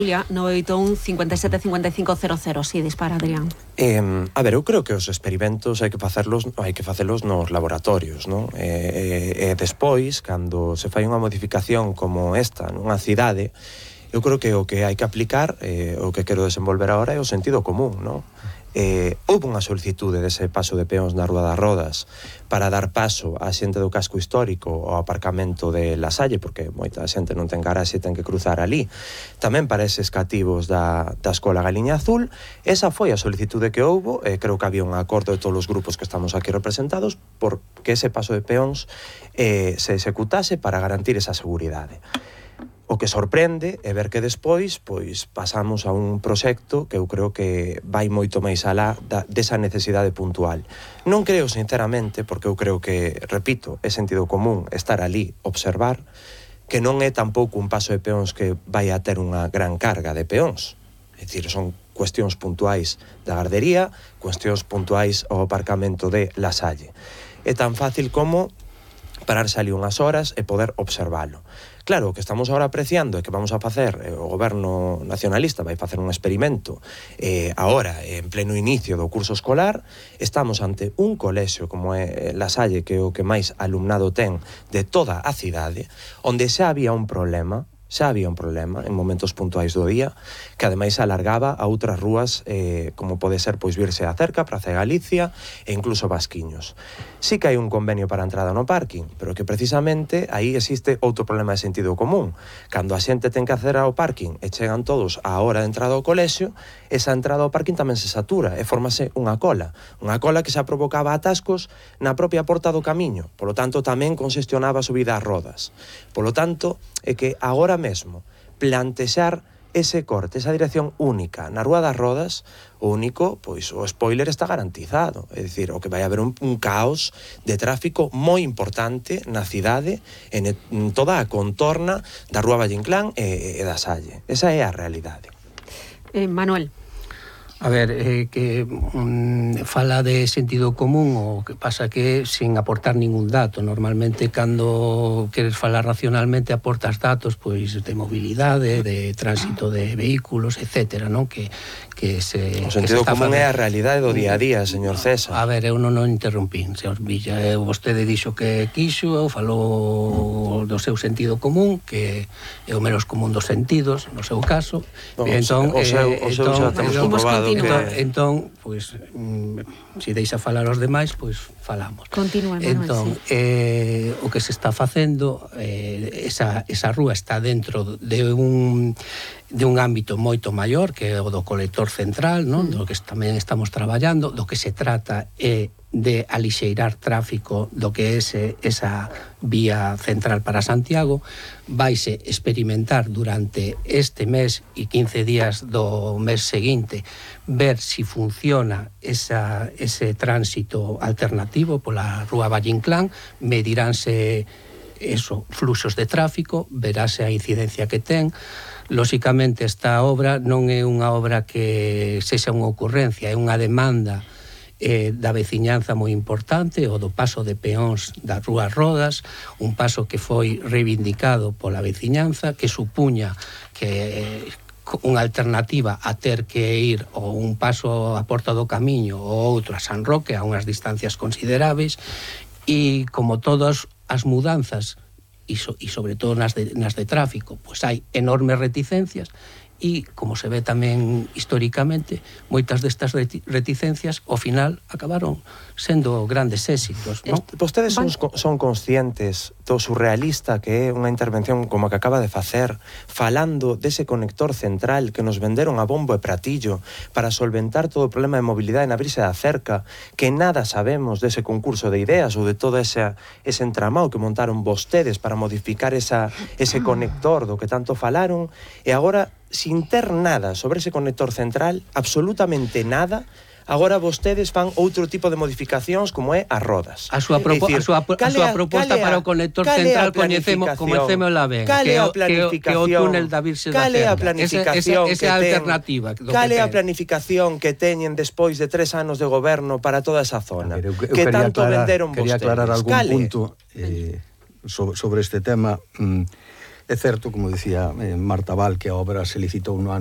Julia, 981 57 55 00. Si, dispara, Adrián. A ver, eu creo que os experimentos hai que facelos nos laboratorios, non? E despois, cando se fai unha modificación como esta nunha cidade, eu creo que o que hai que aplicar, o que quero desenvolver agora é o sentido común, non? Houve unha solicitude dese paso de peóns na Rúa das Rodas para dar paso á xente do casco histórico ao aparcamento de La Salle, porque moita xente non ten garaxe e ten que cruzar ali. Tamén para eses cativos da Escola Galiña Azul. Esa foi a solicitude que houbo, e creo que había un acordo de todos os grupos que estamos aquí representados por que ese paso de peóns se executase para garantir esa seguridade. O que sorprende é ver que despois pois pasamos a un proxecto que eu creo que vai moito máis alá desa necesidade puntual. Non creo sinceramente, porque eu creo que, repito, é sentido común estar ali, observar, que non é tampouco un paso de peóns que vai a ter unha gran carga de peóns. É dicir, son cuestións puntuais da gardería, cuestións puntuais ao aparcamento de La Salle. É tan fácil como pararse ali unhas horas e poder observalo. Claro, o que estamos agora apreciando é que vamos a facer, o goberno nacionalista vai facer un experimento agora, en pleno inicio do curso escolar. Estamos ante un colexio como é La Salle, que é o que máis alumnado ten de toda a cidade, onde xa había un problema en momentos puntuais do día, que ademais alargaba a outras rúas, como pode ser pois virse a Cerca, Praza de Galicia e incluso Vasquiños. Sí que hai un convenio para a entrada no parking, pero que precisamente aí existe outro problema de sentido común. Cando a xente ten que acceder ao parking e chegan todos á hora de entrada ao colexio, esa entrada ao parking tamén se satura e formase unha cola que xa provocaba atascos na propia porta do camiño, polo tanto tamén congestionaba a subida ás rodas. Polo tanto, é que agora mesmo plantexar ese corte, esa dirección única na Rúa das Rodas, o único, pois o spoiler está garantizado. É dicir, o que vai haber un caos de tráfico moi importante na cidade, en toda a contorna da Rúa Valle Inclán e da Salle. Esa é a realidade. Manuel. A ver, que fala de sentido común, o que pasa que sin aportar ningún dato. Normalmente, cando queres falar racionalmente, aportas datos pois de mobilidade, de tránsito de vehículos, etcétera, non? O sentido común é a realidade do día a día, señor César. A ver, eu non interrumpín, señor Villa. Vostede dixo que quixo, falou do seu sentido común, que é o menos común dos sentidos, no seu caso. O seu xa temos comprobado. Entón, pois, se deixa falar os demais, pois falamos. Continúe, Manuel. Entón, o que se está facendo, esa rúa está dentro de un ámbito moito maior, que é o do colector central, non? Do que tamén estamos traballando. Do que se trata é de alixeirar tráfico do que é esa vía central para Santiago. Vaise experimentar durante este mes e 15 días do mes seguinte, ver si funciona ese tránsito alternativo pola Rúa Valle Inclán. Mediránse fluxos de tráfico, verase a incidencia que ten. Lóxicamente, esta obra non é unha obra que sexa unha ocurrencia, é unha demanda da veciñanza moi importante, o do paso de peóns das Rúas Rodas, un paso que foi reivindicado pola veciñanza, que supuña que unha alternativa a ter que ir ou un paso a Porta do Camiño ou outro a San Roque a unhas distancias consideráveis. E como todas as mudanzas e sobre todo nas de tráfico, pois hai enormes reticencias. E, como se ve tamén históricamente, moitas destas reticencias, ao final, acabaron sendo grandes éxitos, non? Vostedes son conscientes do surrealista que é unha intervención como a que acaba de facer, falando dese conector central que nos venderon a bombo e pratillo para solventar todo o problema de mobilidade na Brisa da Cerca, que nada sabemos dese concurso de ideas ou de todo ese entramado que montaron vostedes para modificar ese conector do que tanto falaron, e agora, sin ter nada sobre ese conector central, absolutamente nada, agora vostedes fan outro tipo de modificacións como é as rodas. A súa proposta para o conector central coñecémola ben, que é o túnel da Virxe da Cerca. Esa é a alternativa. Cal é a planificación que teñen despois de 3 anos de goberno para toda esa zona? Que tanto venderon vostedes? Quería aclarar algún punto sobre este tema. É certo, como dicía Marta Val, que a obra se licitou no ano